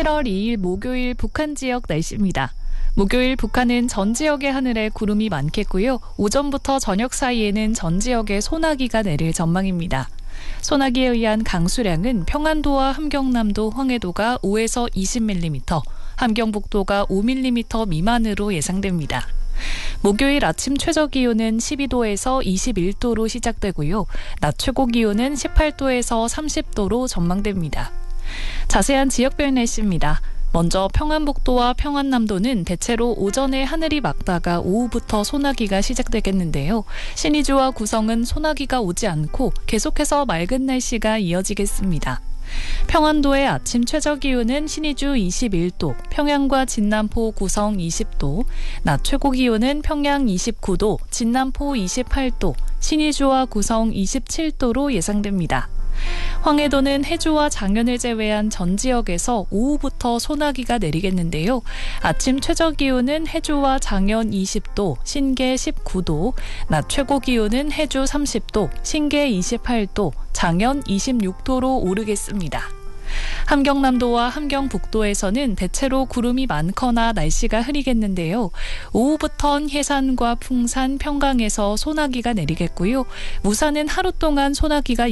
7월 2일 목요일 북한 지역 날씨입니다. 목요일 북한은 전 지역의 하늘에 구름이 많겠고요. 오전부터 저녁 사이에는 전 지역에 소나기가 내릴 전망입니다. 소나기에 의한 강수량은 평안도와 함경남도, 황해도가 5에서 20mm, 함경북도가 5mm 미만으로 예상됩니다. 목요일 아침 최저기온은 12도에서 21도로 시작되고요. 낮 최고기온은 18도에서 30도로 전망됩니다. 자세한 지역별 날씨입니다. 먼저 평안북도와 평안남도는 대체로 오전에 하늘이 맑다가 오후부터 소나기가 시작되겠는데요. 신의주와 구성은 소나기가 오지 않고 계속해서 맑은 날씨가 이어지겠습니다. 평안도의 아침 최저기온은 신의주 21도, 평양과 진남포 구성 20도, 낮 최고기온은 평양 29도, 진남포 28도, 신의주와 구성 27도로 예상됩니다. 황해도는 해주와 장현을 제외한 전 지역에서 오후부터 소나기가 내리겠는데요. 아침 최저기온은 해주와 장현 20도, 신계 19도, 낮 최고기온은 해주 30도, 신계 28도, 장현 26도로 오르겠습니다. 함경남도와 함경북도에서는 대체로 구름이 많거나 날씨가 흐리겠는데요. 오후부턴 해산과 풍산, 평강에서 소나기가 내리겠고요. 무산은 하루 동안 소나기가